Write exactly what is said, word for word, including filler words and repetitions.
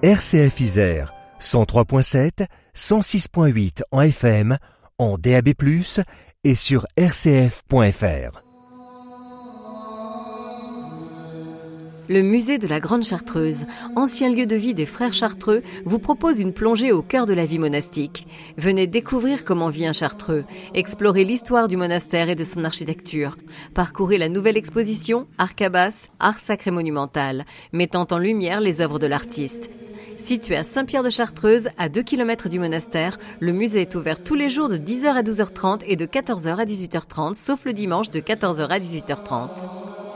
R C F Isère, cent trois virgule sept, cent six virgule huit en F M, en D A B plus, et sur r c f point f r. Le musée de la Grande Chartreuse, ancien lieu de vie des frères Chartreux, vous propose une plongée au cœur de la vie monastique. Venez découvrir comment vit un Chartreux, explorer l'histoire du monastère et de son architecture, parcourez la nouvelle exposition Arcabas, art sacré monumental, mettant en lumière les œuvres de l'artiste. Situé à Saint-Pierre-de-Chartreuse, à deux kilomètres du monastère, le musée est ouvert tous les jours de dix heures à douze heures trente et de quatorze heures à dix-huit heures trente, sauf le dimanche de quatorze heures à dix-huit heures trente.